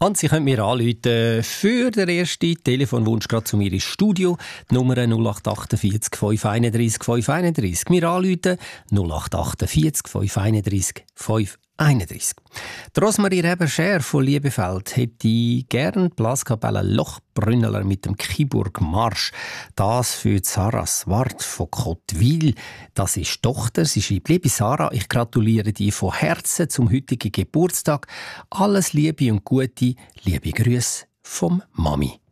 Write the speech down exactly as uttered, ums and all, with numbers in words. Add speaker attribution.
Speaker 1: Und Sie können mir anrufen für den ersten Telefonwunsch gerade zu mir ins Studio. Die Nummer null acht achtundvierzig fünf einunddreissig fünf einunddreissig. Mir anrufen null acht achtundvierzig fünf einunddreissig fünf einunddreissig. Die Rosmarie Reber-Scher von Liebefeld hätte gern die Blaskapelle Lochbrünneler mit dem Kiburg Marsch. Das für Sarah Swart von Kottwil. Das ist die Tochter. Sie schreibt: Liebe Sarah, ich gratuliere dir von Herzen zum heutigen Geburtstag. Alles Liebe und Gute. Liebe Grüße vom Mami.